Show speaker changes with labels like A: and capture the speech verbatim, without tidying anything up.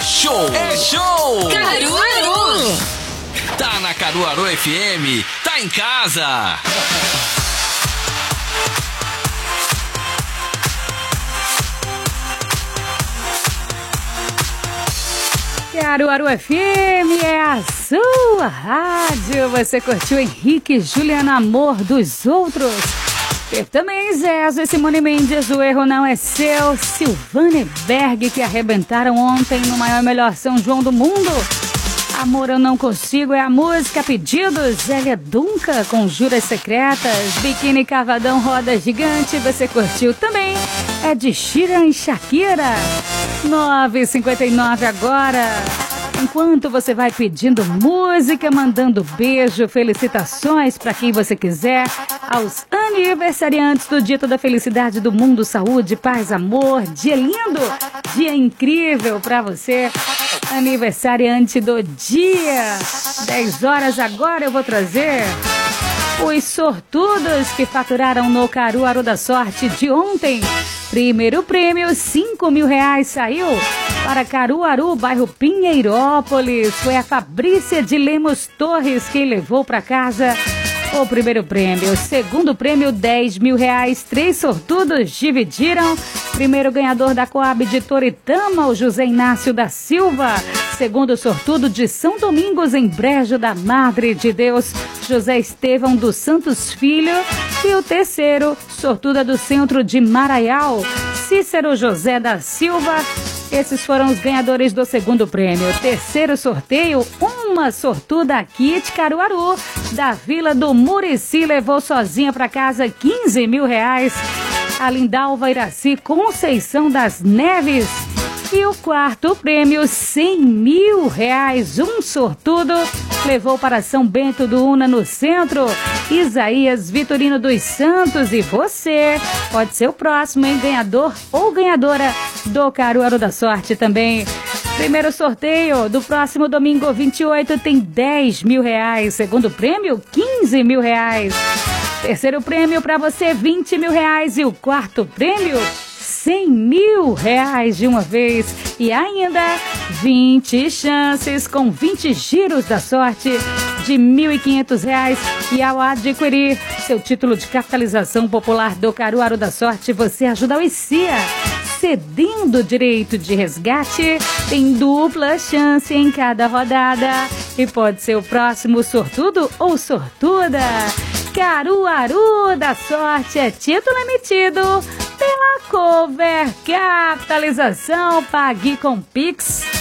A: show! É show!
B: Caruaru!
A: Tá na Caruaru F M, tá em casa!
C: Caruaru F M é a sua rádio. Você curtiu Henrique e Juliana, Amor dos Outros? Teve também Zezo e Simone Mendes, O Erro Não É Seu. Silvana e Berg, que arrebentaram ontem no maior e melhor São João do mundo. Amor Eu Não Consigo é a música Pedidos. Zélia Dunca com Juras Secretas. Biquíni Cavadão, Roda Gigante. Você curtiu também? É de Shira e Shakira. nove e cinquenta e nove agora. Enquanto você vai pedindo música, mandando beijo, felicitações para quem você quiser, aos aniversariantes do Dia da Felicidade do Mundo, saúde, paz, amor, dia lindo, dia incrível para você, aniversariante do dia. dez horas agora eu vou trazer os sortudos que faturaram no Caruaru da Sorte de ontem. Primeiro prêmio, cinco mil reais, saiu para Caruaru, bairro Pinheirópolis. Foi a Fabrícia de Lemos Torres quem levou para casa o primeiro prêmio. Segundo prêmio, dez mil reais. Três sortudos dividiram. Primeiro ganhador da Coab de Toritama, o José Inácio da Silva. Segundo sortudo de São Domingos, em Brejo da Madre de Deus, José Estevão dos Santos Filho. E o terceiro, sortuda do Centro de Maraial, Cícero José da Silva. Esses foram os ganhadores do segundo prêmio. Terceiro sorteio, uma sortuda aqui de Caruaru, da Vila do Murici, levou sozinha para casa quinze mil reais. A Lindalva Iraci Conceição das Neves. E o quarto prêmio, cem mil reais. Um sortudo levou para São Bento do Una, no centro, Isaías Vitorino dos Santos. E você pode ser o próximo, hein? Ganhador ou ganhadora do Caruaru da Sorte também. Primeiro sorteio do próximo domingo, vinte e oito, tem dez mil reais. Segundo prêmio, quinze mil reais. Terceiro prêmio para você, vinte mil reais. E o quarto prêmio, cem mil reais de uma vez. E ainda vinte chances com vinte giros da sorte de mil e quinhentos reais. E ao adquirir seu título de capitalização popular do Caruaru da Sorte, você ajuda o I C I A. Cedendo direito de resgate, tem dupla chance em cada rodada. E pode ser o próximo sortudo ou sortuda. Caruaru da Sorte é título emitido pela Cover Capitalização. Pague com Pix